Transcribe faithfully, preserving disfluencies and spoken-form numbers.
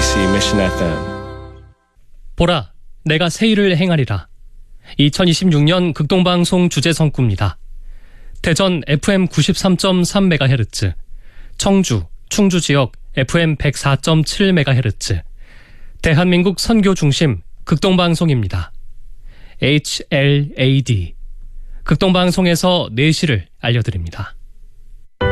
케이비씨 Mission 에프엠. 보라, 내가 새 일을 행하리라. 이천이십육 년 극동방송 주제성구입니다. 대전 에프엠 구십삼 점 삼 메가헤르츠, 청주, 충주 지역 에프엠 백사 점 칠 메가헤르츠, 대한민국 선교 중심 극동방송입니다. 에이치엘에이디, 극동방송에서 네 시를 알려드립니다.